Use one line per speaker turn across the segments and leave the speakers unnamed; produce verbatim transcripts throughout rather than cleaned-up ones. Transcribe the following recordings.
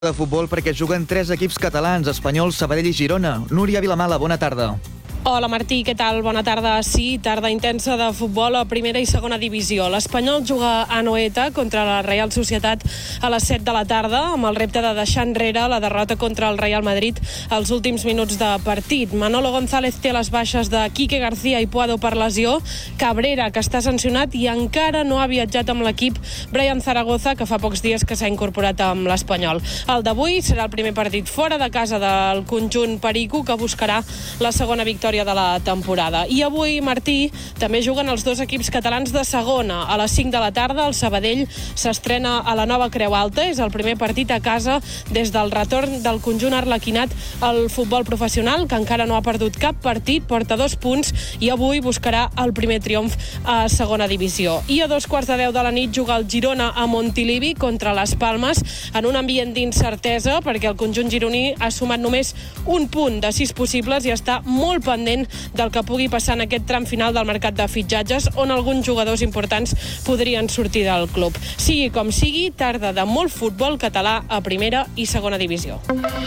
de futbol perquè juguen tres equips catalans, Espanyol, Sabadell i Girona. Núria Vilamala, bona tarda.
Hola Martí, què tal? Bona tarda. Sí, tarda intensa de futbol a primera i segona divisió. L'Espanyol juga a Anoeta contra la Real Societat a les set de la tarda amb el repte de deixar enrere la derrota contra el Real Madrid als últims minuts de partit. Manolo González té les baixes de Quique García i Puado per lesió, Cabrera, que està sancionat i encara no ha viatjat amb l'equip, Brian Zaragoza, que fa pocs dies que s'ha incorporat amb l'Espanyol. El d'avui serà el primer partit fora de casa del conjunt perico, que buscarà la segona victòria de la temporada. I avui, Martí, també juguen els dos equips catalans de segona. A les cinc de la tarda, el Sabadell s'estrena a la nova Creu Alta. És el primer partit a casa des del retorn del conjunt arlequinat al futbol professional, que encara no ha perdut cap partit, porta dos punts i avui buscarà el primer triomf a segona divisió. I a dos quarts de deu de la nit juga el Girona a Montilivi contra les Palmes en un ambient d'incertesa, perquè el conjunt gironí ha sumat només un punt de sis possibles i està molt pendent del que pugui passar en aquest tram final del mercat de fitxatges, on alguns jugadors importants podrien sortir del club. Sigui com sigui, tarda de molt futbol català a primera i segona divisió.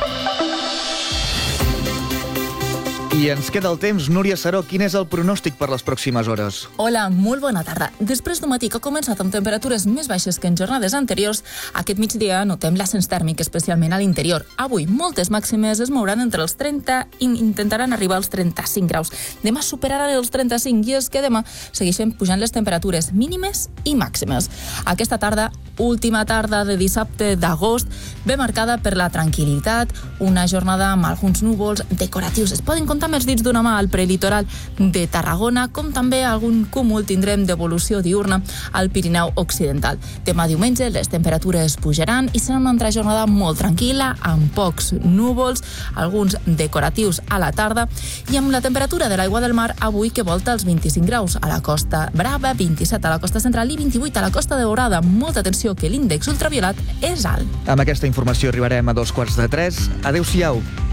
I ens queda el temps. Núria Saró, quin és el pronòstic per les pròximes hores?
Hola, molt bona tarda. Després d'un matí que ha començat amb temperatures més baixes que en jornades anteriors, aquest migdia notem l'ascens tèrmic, especialment a l'interior. Avui, moltes màximes es mouran entre els trenta i intentaran arribar als trenta-cinc graus. Demà superaran els trenta-cinc i és que demà segueixen pujant les temperatures mínimes i màximes. Aquesta tarda, última tarda de dissabte d'agost, ve marcada per la tranquil·litat, una jornada amb alguns núvols decoratius. Es poden comptar amb els dits d'una mà al prelitoral de Tarragona, com també algun cúmul tindrem d'evolució diurna al Pirineu Occidental. Demà diumenge les temperatures pujaran i serà una altra jornada molt tranquil·la, amb pocs núvols, alguns decoratius a la tarda i amb la temperatura de l'aigua del mar avui que volta els vint-i-cinc graus a la Costa Brava, vint-i-set a la costa central i vint-i-vuit a la Costa Daurada. Molta atenció que l'índex ultraviolat és alt.
Amb aquesta informació arribarem a dos quarts de tres. Adéu-siau.